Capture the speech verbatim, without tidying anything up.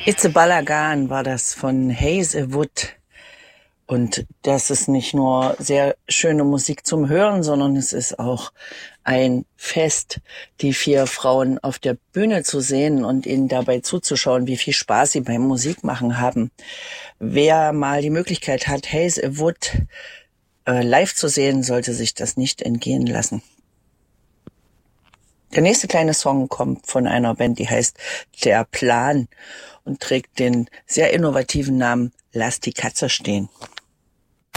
It's a Balagan war das von Haze Wood. Und das ist nicht nur sehr schöne Musik zum Hören, sondern es ist auch ein Fest, die vier Frauen auf der Bühne zu sehen und ihnen dabei zuzuschauen, wie viel Spaß sie beim Musikmachen haben. Wer mal die Möglichkeit hat, Haze Wood äh, live zu sehen, sollte sich das nicht entgehen lassen. Der nächste kleine Song kommt von einer Band, die heißt Der Plan und trägt den sehr innovativen Namen Lass die Katze stehen.